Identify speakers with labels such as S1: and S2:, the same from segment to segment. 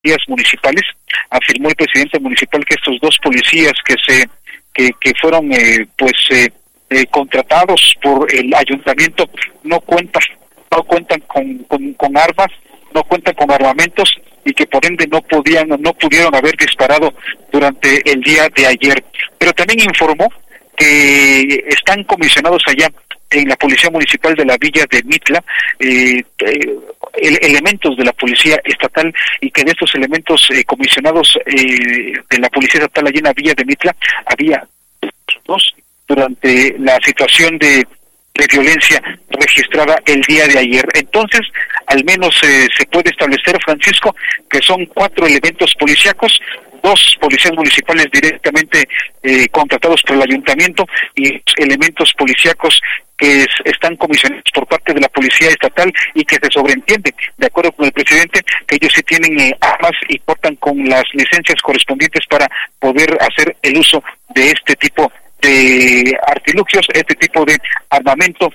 S1: municipales. Afirmó el presidente municipal que estos dos policías que fueron contratados por el ayuntamiento no cuentan con armas, no cuentan con armamentos y que por ende no pudieron haber disparado durante el día de ayer. Pero también informó que están comisionados allá en la Policía Municipal de la Villa de Mitla, elementos de la Policía Estatal, y que de estos elementos comisionados de la Policía Estatal allí en la Villa de Mitla había dos durante la situación de violencia registrada el día de ayer. Entonces, al menos se puede establecer, Francisco, que son 4 elementos policíacos, 2 policías municipales directamente contratados por el ayuntamiento y elementos policíacos que están comisionados por parte de la Policía Estatal y que se sobreentiende, de acuerdo con el presidente, que ellos sí tienen armas y portan con las licencias correspondientes para poder hacer el uso de este tipo de artilugios, este tipo de armamento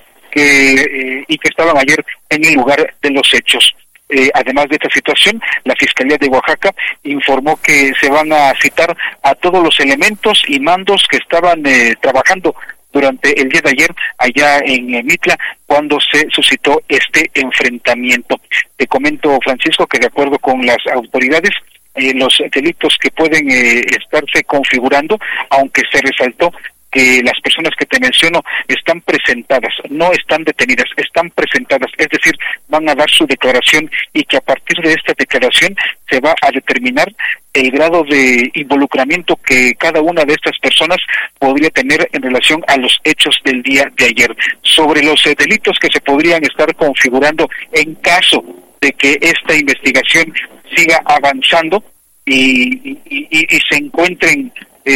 S1: y que estaban ayer en el lugar de los hechos. Además de esta situación, la Fiscalía de Oaxaca informó que se van a citar a todos los elementos y mandos que estaban trabajando durante el día de ayer allá en Mitla, cuando se suscitó este enfrentamiento. Te comento, Francisco, que de acuerdo con las autoridades, los delitos que pueden estarse configurando, aunque se resaltó que las personas que te menciono están presentadas, no están detenidas, están presentadas, es decir, van a dar su declaración y que a partir de esta declaración se va a determinar el grado de involucramiento que cada una de estas personas podría tener en relación a los hechos del día de ayer. Sobre los delitos que se podrían estar configurando en caso de que esta investigación siga avanzando y se encuentren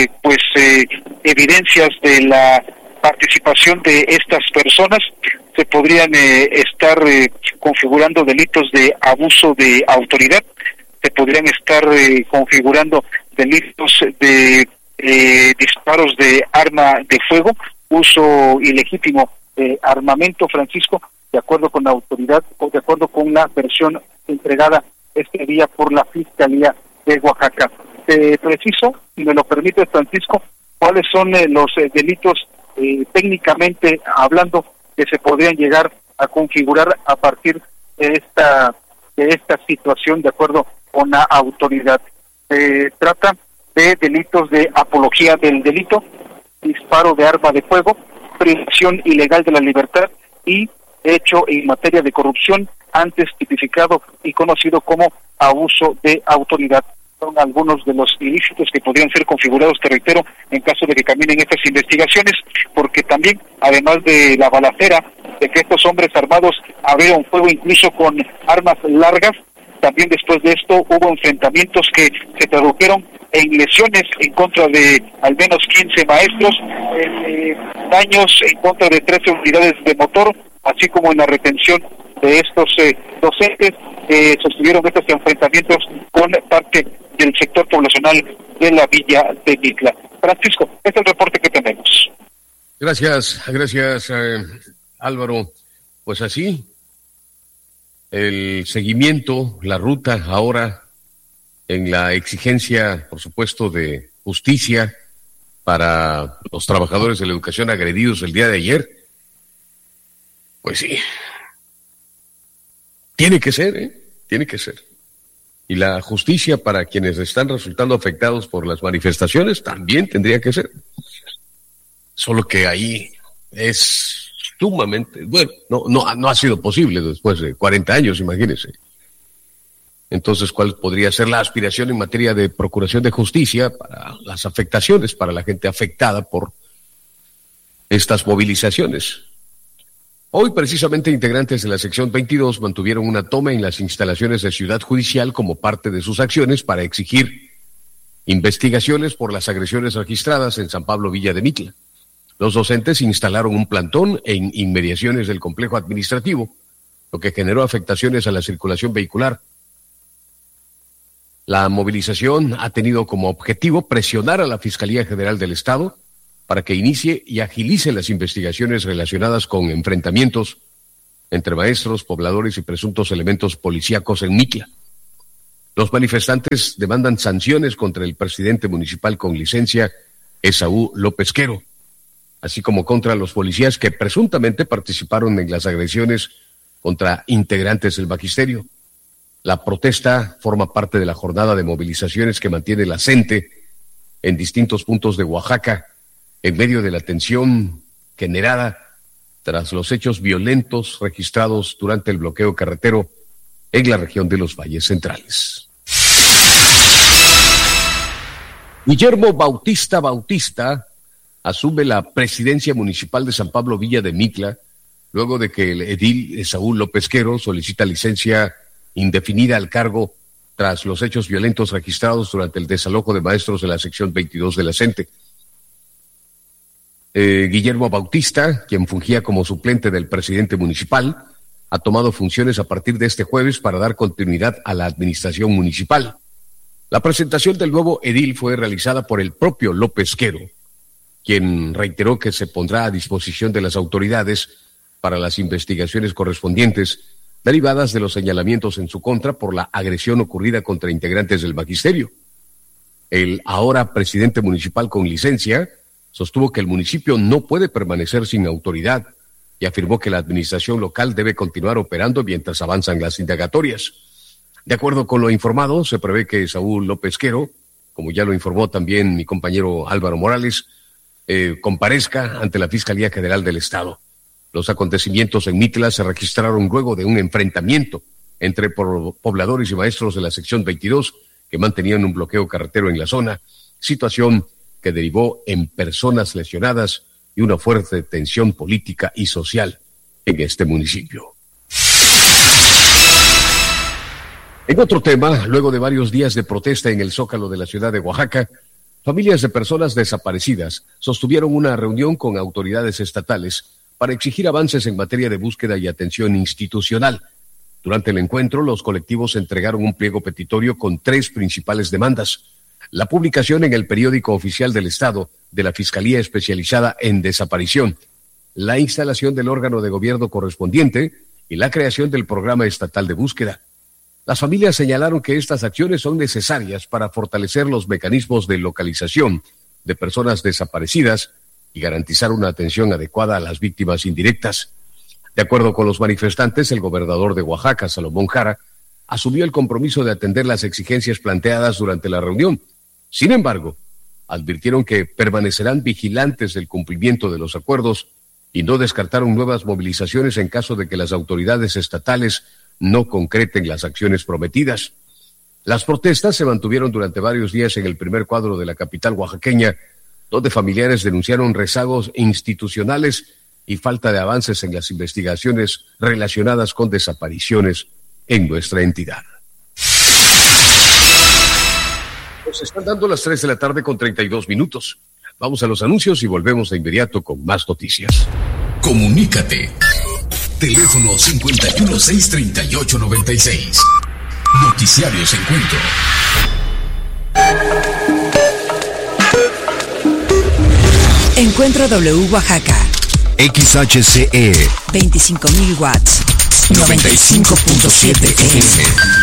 S1: evidencias de la participación de estas personas, se podrían estar configurando delitos de abuso de autoridad, se podrían estar configurando delitos de disparos de arma de fuego, uso ilegítimo de armamento, Francisco, de acuerdo con la autoridad o de acuerdo con la versión entregada este día por la Fiscalía de Oaxaca. Preciso, si me lo permite, Francisco, cuáles son los delitos técnicamente hablando que se podrían llegar a configurar a partir de esta situación, de acuerdo con la autoridad. Se trata de delitos de apología del delito, disparo de arma de fuego, privación ilegal de la libertad y hecho en materia de corrupción, antes tipificado y conocido como abuso de autoridad. Son algunos de los ilícitos que podrían ser configurados, te reitero, en caso de que caminen estas investigaciones, porque también, además de la balacera, de que estos hombres armados abrieron fuego incluso con armas largas, también después de esto hubo enfrentamientos que se tradujeron en lesiones en contra de al menos 15 maestros, daños en contra de 13 unidades de motor, así como en la retención de estos docentes que sostuvieron estos enfrentamientos con parte del sector poblacional de la Villa de Mitla. Francisco, este es el reporte que tenemos.
S2: Gracias, Álvaro. Pues así, el seguimiento, la ruta ahora en la exigencia, por supuesto, de justicia para los trabajadores de la educación agredidos el día de ayer. Pues sí, tiene que ser, tiene que ser. Y la justicia para quienes están resultando afectados por las manifestaciones también tendría que ser. Solo que ahí es sumamente, bueno, no ha sido posible después de 40 años, imagínense. Entonces, ¿cuál podría ser la aspiración en materia de procuración de justicia para las afectaciones, para la gente afectada por estas movilizaciones? Hoy, precisamente, integrantes de la sección 22 mantuvieron una toma en las instalaciones de Ciudad Judicial como parte de sus acciones para exigir investigaciones por las agresiones registradas en San Pablo Villa de Mitla. Los docentes instalaron un plantón en inmediaciones del complejo administrativo, lo que generó afectaciones a la circulación vehicular. La movilización ha tenido como objetivo presionar a la Fiscalía General del Estado para que inicie y agilice las investigaciones relacionadas con enfrentamientos entre maestros, pobladores y presuntos elementos policíacos en Mitla. Los manifestantes demandan sanciones contra el presidente municipal con licencia, Esaú López Quero, así como contra los policías que presuntamente participaron en las agresiones contra integrantes del magisterio. La protesta forma parte de la jornada de movilizaciones que mantiene la CENTE en distintos puntos de Oaxaca, en medio de la tensión generada tras los hechos violentos registrados durante el bloqueo carretero en la región de los Valles Centrales. Guillermo Bautista asume la presidencia municipal de San Pablo Villa de Mitla, luego de que el edil Esaú López Quero solicita licencia indefinida al cargo tras los hechos violentos registrados durante el desalojo de maestros de la sección 22 de la CENTE. Guillermo Bautista, quien fungía como suplente del presidente municipal, ha tomado funciones a partir de este jueves para dar continuidad a la administración municipal. La presentación del nuevo edil fue realizada por el propio López Quero, quien reiteró que se pondrá a disposición de las autoridades para las investigaciones correspondientes derivadas de los señalamientos en su contra por la agresión ocurrida contra integrantes del magisterio. El ahora presidente municipal con licencia sostuvo que el municipio no puede permanecer sin autoridad y afirmó que la administración local debe continuar operando mientras avanzan las indagatorias. De acuerdo con lo informado, se prevé que Saúl López Quero, como ya lo informó también mi compañero Álvaro Morales, comparezca ante la Fiscalía General del Estado. Los acontecimientos en Mitla se registraron luego de un enfrentamiento entre pobladores y maestros de la sección 22 que mantenían un bloqueo carretero en la zona, situación que derivó en personas lesionadas y una fuerte tensión política y social en este municipio. En otro tema, luego de varios días de protesta en el Zócalo de la ciudad de Oaxaca, familias de personas desaparecidas sostuvieron una reunión con autoridades estatales para exigir avances en materia de búsqueda y atención institucional. Durante el encuentro, los colectivos entregaron un pliego petitorio con 3 principales demandas: la publicación en el periódico oficial del Estado de la Fiscalía Especializada en Desaparición, la instalación del órgano de gobierno correspondiente y la creación del programa estatal de búsqueda. Las familias señalaron que estas acciones son necesarias para fortalecer los mecanismos de localización de personas desaparecidas y garantizar una atención adecuada a las víctimas indirectas. De acuerdo con los manifestantes, el gobernador de Oaxaca, Salomón Jara, asumió el compromiso de atender las exigencias planteadas durante la reunión. Sin embargo, advirtieron que permanecerán vigilantes del cumplimiento de los acuerdos y no descartaron nuevas movilizaciones en caso de que las autoridades estatales no concreten las acciones prometidas. Las protestas se mantuvieron durante varios días en el primer cuadro de la capital oaxaqueña, donde familiares denunciaron rezagos institucionales y falta de avances en las investigaciones relacionadas con desapariciones en nuestra entidad. Nos están dando las 3 de la tarde con 32 minutos. Vamos a los anuncios y volvemos de inmediato con más noticias.
S3: Comunícate. Teléfono 516-3896. Noticiarios Encuentro.
S4: Encuentro W Oaxaca.
S3: XHCE
S4: 25,000 watts.
S3: 95.7 FM.